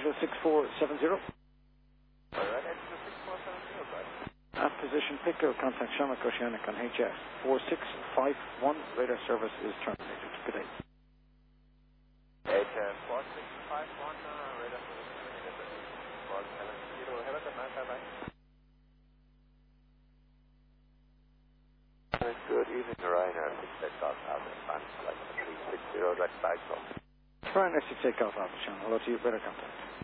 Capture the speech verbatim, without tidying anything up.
six four seven zero. Alright, Exeter six four seven zero, guys. At position Pico, contact Shamrock Oceanic on H F four six five one. Radar service is terminated. Good day. H F four six five one, uh, radar service terminated. four seven zero, have a good night, bye-bye. Good evening, Ryanair six takeoff Alpha Sun, flight three six zero, direct back home. Ryanair six takeoff Alpha Channel. Hello to you, better contact.